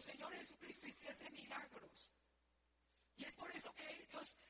Señor Jesucristo hiciese milagros. Y es por eso que ellos